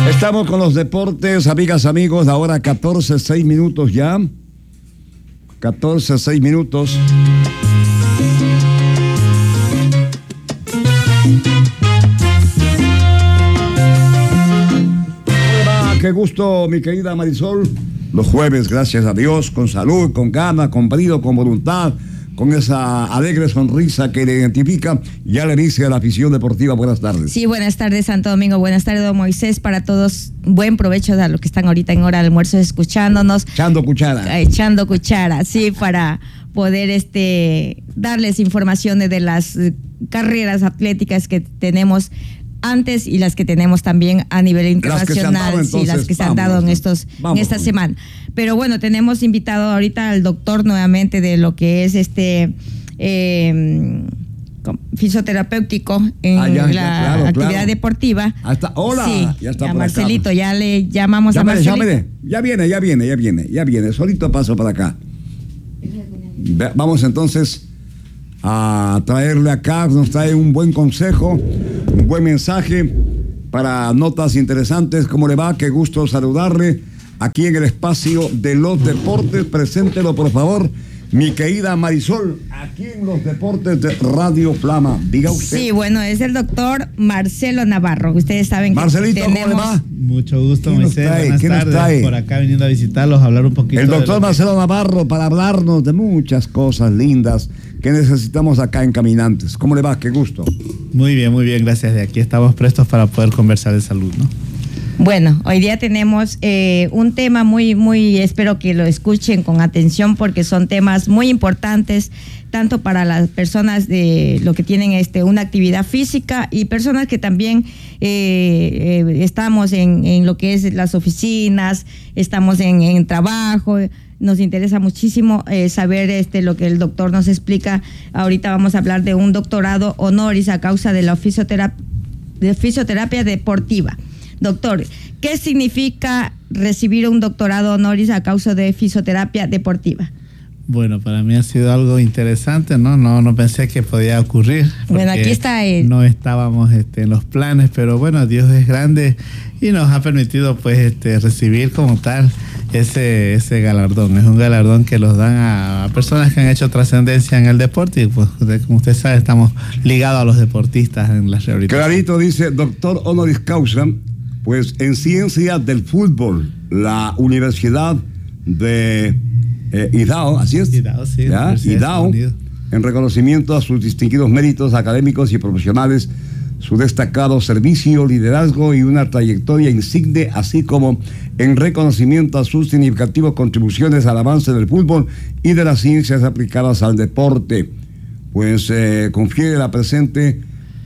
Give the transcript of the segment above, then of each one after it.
Estamos con los deportes, amigas, amigos, ahora 14:06 ya. 14:06. Hola, qué gusto, mi querida Marisol. Los jueves, gracias a Dios, con salud, con ganas, con brío, con voluntad, con esa alegre sonrisa que le identifica. Ya le dice a la afición deportiva, buenas tardes. Sí, buenas tardes, Santo Domingo. Buenas tardes, don Moisés. Para todos, buen provecho a los que están ahorita en hora de almuerzo escuchándonos. Echando cuchara. Echando cuchara, sí, para poder darles informaciones de las carreras atléticas que tenemos antes y las que tenemos también a nivel internacional, las que se han dado en esta semana. Pero bueno, tenemos invitado ahorita al doctor nuevamente de lo que es fisioterapéutico en la actividad deportiva. Hola, sí, ya está por Marcelito, acá. ya le llamamos a Marcelito. Ya viene, solito paso para acá. Vamos entonces a traerle acá, nos trae un buen consejo, un buen mensaje para notas interesantes. ¿Cómo le va? Qué gusto saludarle aquí en el espacio de los deportes. Preséntelo, por favor, mi querida Marisol, aquí en los deportes de Radio Flama. Diga usted. Sí, bueno, es el doctor Marcelo Navarro. Ustedes saben que Marcelito, ¿cómo le va? Mucho gusto, Moisés. Buenas tardes. Por acá viniendo a visitarlos, a hablar un poquito. El doctor Marcelo Navarro para hablarnos de muchas cosas lindas que necesitamos acá en Caminantes. ¿Cómo le va? Qué gusto. Muy bien, gracias. De aquí estamos prestos para poder conversar de salud, ¿no? Bueno, hoy día tenemos un tema muy, espero que lo escuchen con atención porque son temas muy importantes, tanto para las personas de lo que tienen una actividad física y personas que también estamos en lo que es las oficinas, estamos en trabajo. Nos interesa muchísimo saber lo que el doctor nos explica. Ahorita vamos a hablar de un doctorado honoris a causa de la fisioterapia deportiva. Doctor, ¿qué significa recibir un doctorado honoris a causa de fisioterapia deportiva? Bueno, para mí ha sido algo interesante, ¿no? No pensé que podía ocurrir. Bueno, aquí está no estábamos en los planes, pero bueno, Dios es grande y nos ha permitido pues recibir como tal ese galardón. Es un galardón que los dan a personas que han hecho trascendencia en el deporte y pues como usted sabe estamos ligados a los deportistas en la rehabilitación. Clarito dice doctor honoris causa, pues en ciencias del fútbol, la Universidad de Idaho, así es. Idaho, sí. Idaho, en reconocimiento a sus distinguidos méritos académicos y profesionales, su destacado servicio, liderazgo y una trayectoria insigne, así como en reconocimiento a sus significativas contribuciones al avance del fútbol y de las ciencias aplicadas al deporte. Pues confiere la presente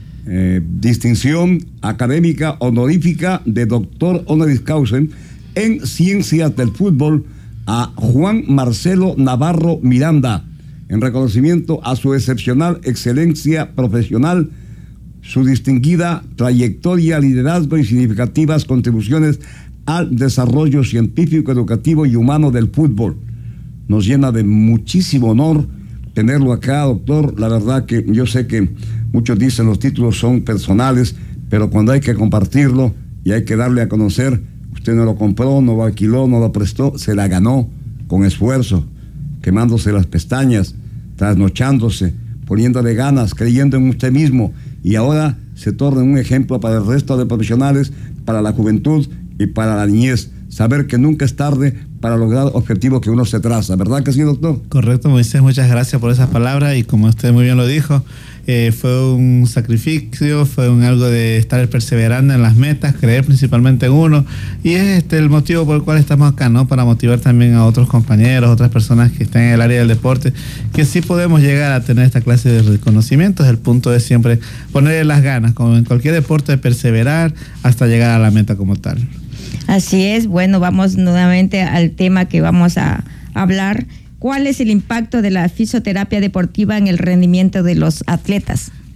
distinción académica honorífica de doctor honoris causa en ciencias del fútbol a Juan Marcelo Navarro Miranda, en reconocimiento a su excepcional excelencia profesional, su distinguida trayectoria, liderazgo y significativas contribuciones al desarrollo científico, educativo y humano del fútbol. Nos llena de muchísimo honor tenerlo acá, doctor. La verdad que yo sé que muchos dicen los títulos son personales, pero cuando hay que compartirlo y hay que darle a conocer, usted no lo compró, no lo alquiló, no lo prestó, se la ganó con esfuerzo, quemándose las pestañas, trasnochándose, poniéndole ganas, creyendo en usted mismo, y ahora se torna un ejemplo para el resto de profesionales, para la juventud y para la niñez. Saber que nunca es tarde para lograr objetivos que uno se traza. ¿Verdad que sí, doctor? Correcto, Moisés, muchas gracias por esas palabras y como usted muy bien lo dijo, fue un sacrificio, fue algo de estar perseverando en las metas, creer principalmente en uno y es el motivo por el cual estamos acá, ¿no? Para motivar también a otros compañeros, otras personas que están en el área del deporte, que sí podemos llegar a tener esta clase de reconocimientos. El punto es siempre ponerle las ganas, como en cualquier deporte, de perseverar hasta llegar a la meta como tal. Así es. Bueno, vamos nuevamente al tema que vamos a hablar. ¿Cuál es el impacto de la fisioterapia deportiva en el rendimiento de los atletas?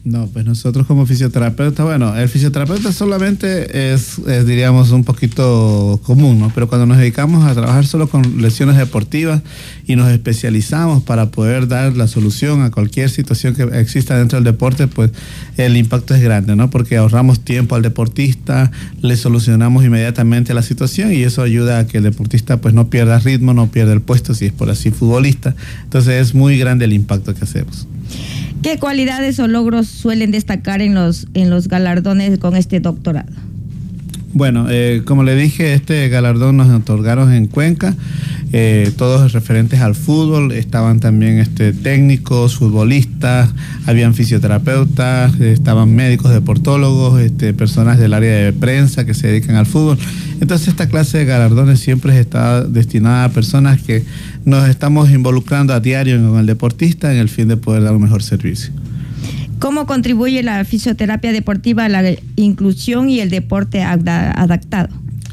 No, pues nosotros como fisioterapeuta, bueno, el fisioterapeuta solamente es, diríamos, un poquito común, ¿no? Pero cuando nos dedicamos a trabajar solo con lesiones deportivas y nos especializamos para poder dar la solución a cualquier situación que exista dentro del deporte, pues el impacto es grande, ¿no? Porque ahorramos tiempo al deportista, le solucionamos inmediatamente la situación y eso ayuda a que el deportista pues no pierda ritmo, no pierda el puesto, si es por así futbolista. Entonces es muy grande el impacto que hacemos. ¿Qué cualidades o logros suelen destacar en los galardones con este doctorado? Bueno, como le dije, este galardón nos otorgaron en Cuenca, todos referentes al fútbol, estaban también técnicos, futbolistas, habían fisioterapeutas, estaban médicos, deportólogos, personas del área de prensa que se dedican al fútbol. Entonces esta clase de galardones siempre está destinada a personas que nos estamos involucrando a diario con el deportista en el fin de poder dar un mejor servicio. ¿Cómo contribuye la fisioterapia deportiva a la inclusión y el deporte adaptado?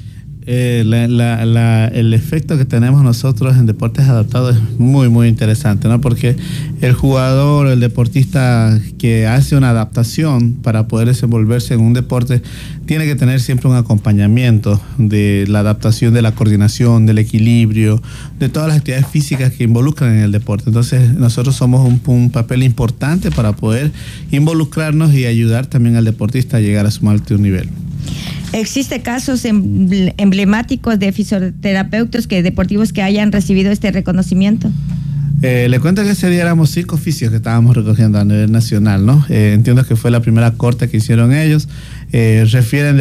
El efecto que tenemos nosotros en deportes adaptados es muy, muy interesante, ¿no? Porque el jugador, el deportista que hace una adaptación para poder desenvolverse en un deporte, tiene que tener siempre un acompañamiento de la adaptación, de la coordinación, del equilibrio, de todas las actividades físicas que involucran en el deporte. Entonces nosotros somos un papel importante para poder involucrarnos y ayudar también al deportista a llegar a su más alto nivel. ¿Existe casos emblemáticos de fisioterapeutas deportivos que hayan recibido este reconocimiento? Le cuento que ese día éramos 5 oficios que estábamos recogiendo a nivel nacional, ¿no? Entiendo que fue la primera corte que hicieron ellos. Refieren de